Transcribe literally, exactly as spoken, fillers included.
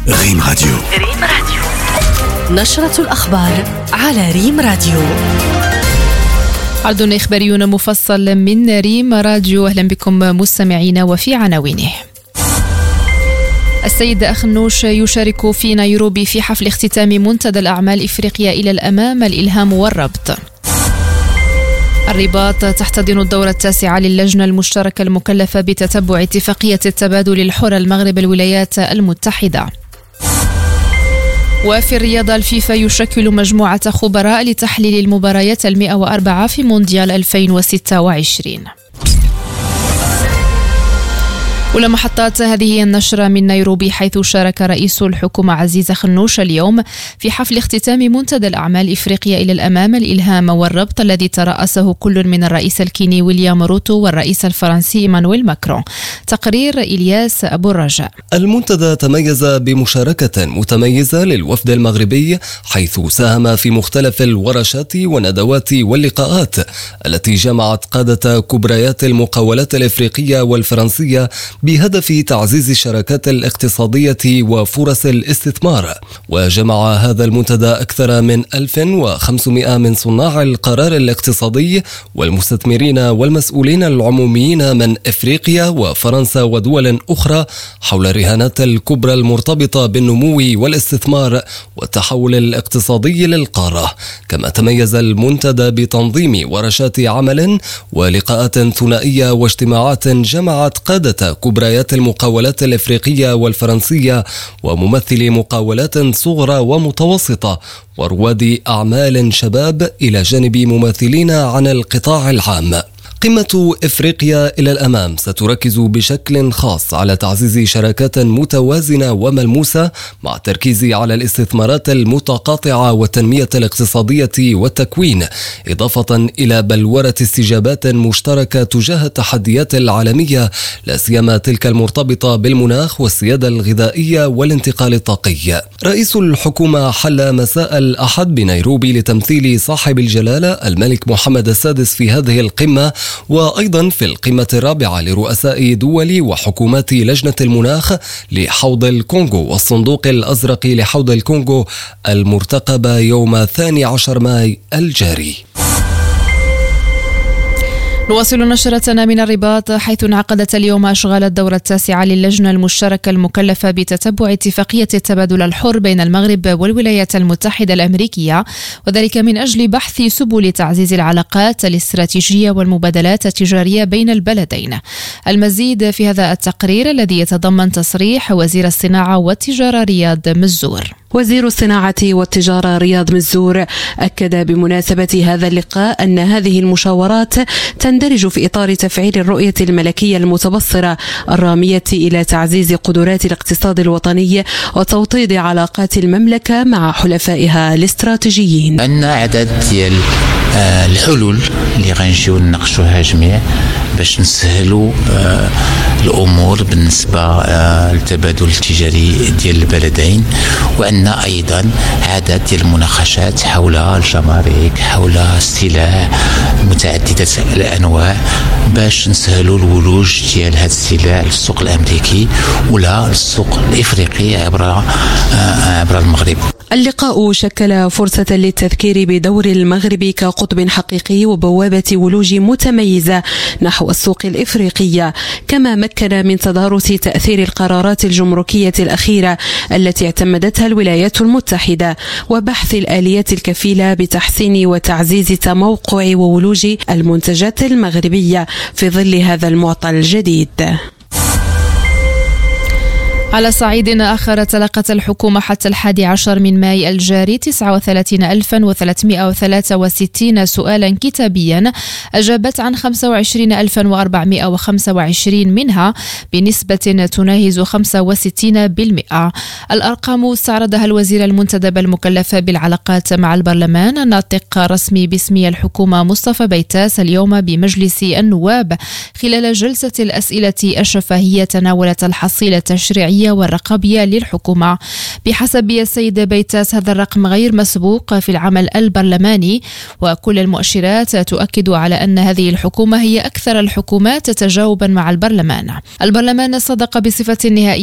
ريم راديو. ريم راديو نشرة الأخبار على ريم راديو. عرض إخباري مفصل من ريم راديو. أهلا بكم مستمعين وفي عناوينه. السيد أخنوش يشارك في نيروبي في حفل اختتام منتدى الأعمال إفريقيا إلى الأمام، الإلهام والربط. الرباط تحتضن الدورة التاسعة للجنة المشتركة المكلفة بتتبع اتفاقية التبادل الحر المغرب الولايات المتحدة. وفي الرياضة، الفيفا يشكل مجموعة خبراء لتحليل المباريات المئة وأربعة في مونديال ألفين وستة وعشرين. أولى محطات هذه النشرة من نيروبي، حيث شارك رئيس الحكومة عزيز أخنوش اليوم في حفل اختتام منتدى الأعمال إفريقيا إلى الأمام، الإلهام والربط، الذي ترأسه كل من الرئيس الكيني ويليام روتو والرئيس الفرنسي إيمانويل ماكرون. تقرير إلياس أبو الرجاء. المنتدى تميز بمشاركة متميزة للوفد المغربي، حيث ساهم في مختلف الورشات والندوات واللقاءات التي جمعت قادة كبريات المقاولات الإفريقية والفرنسية بهدف تعزيز الشراكات الاقتصادية وفرص الاستثمار. وجمع هذا المنتدى أكثر من ألف وخمسمائة من صناع القرار الاقتصادي والمستثمرين والمسؤولين العموميين من إفريقيا وفرنسا ودول أخرى حول الرهانات الكبرى المرتبطة بالنمو والاستثمار والتحول الاقتصادي للقارة. كما تميز المنتدى بتنظيم ورشات عمل ولقاءات ثنائية واجتماعات جمعت قادة كبريات المقاولات الإفريقية والفرنسية وممثلي مقاولات صغرى ومتوسطة ورواد أعمال شباب، إلى جانب ممثلين عن القطاع العام. قمة إفريقيا إلى الأمام ستركز بشكل خاص على تعزيز شراكات متوازنة وملموسة، مع التركيز على الاستثمارات المتقاطعة والتنمية الاقتصادية والتكوين، إضافة إلى بلورة استجابات مشتركة تجاه التحديات العالمية، لا سيما تلك المرتبطة بالمناخ والسيادة الغذائية والانتقال الطاقي. رئيس الحكومة حل مساء الأحد بنيروبي لتمثيل صاحب الجلالة الملك محمد السادس في هذه القمة، وأيضا في القمة الرابعة لرؤساء دول وحكومات لجنة المناخ لحوض الكونغو والصندوق الأزرق لحوض الكونغو المرتقبة يوم الثاني عشر ماي الجاري. نواصل نشرتنا من الرباط، حيث انعقدت اليوم أشغال الدورة التاسعة للجنة المشتركة المكلفة بتتبع اتفاقية التبادل الحر بين المغرب والولايات المتحدة الأمريكية، وذلك من أجل بحث سبل تعزيز العلاقات الاستراتيجية والمبادلات التجارية بين البلدين. المزيد في هذا التقرير الذي يتضمن تصريح وزير الصناعة والتجارة رياض مزور. وزير الصناعة والتجارة رياض مزور أكد بمناسبة هذا اللقاء أن هذه المشاورات تندرج في إطار تفعيل الرؤية الملكية المتبصرة الرامية إلى تعزيز قدرات الاقتصاد الوطني وتوطيد علاقات المملكة مع حلفائها الاستراتيجيين. عندنا عدد ديال الحلول اللي غنجيو نناقشوها جميع باش نسهلوا الأمور بالنسبة للتبادل التجاري ديال البلدين، وعندنا أيضا عدد ديال المناقشات حول الجمارك، حول السلع متعددة الأنواع باش نسهلوا الولوج ديال هذا السلع للسوق الأمريكي ولا للسوق الإفريقي عبر عبر المغرب. اللقاء شكل فرصة للتذكير بدور المغرب كقطب حقيقي وبوابة ولوج متميزة نحو السوق الإفريقية، كما مكن من تدارس تأثير القرارات الجمركية الأخيرة التي اعتمدتها الولايات المتحدة، وبحث الآليات الكفيلة بتحسين وتعزيز تموقع وولوج المنتجات المغربية في ظل هذا المعطى الجديد. على صعيد آخر، تلقت الحكومة حتى الحادي عشر من ماي الجاري تسعة وثلاثين ألفا وثلاثمائة وثلاثة وستين سؤالا كتابيا، أجابت عن خمسة وعشرين ألفا وأربعمائة وخمسة وعشرين منها بنسبة تناهز خمسة وستين بالمئة. الأرقام استعرضها الوزير المنتدب المكلف بالعلاقات مع البرلمان الناطق رسمي باسم الحكومة مصطفى بيتاس اليوم بمجلس النواب خلال جلسة الأسئلة الشفهية تناولت الحصيلة التشريعية والرقابية للحكومة. بحسب السيد بيتاس، هذا الرقم غير مسبوق في العمل البرلماني، وكل المؤشرات تؤكد على أن هذه الحكومة هي أكثر الحكومات تجاوبا مع البرلمان. البرلمان صدق بصفة نهائية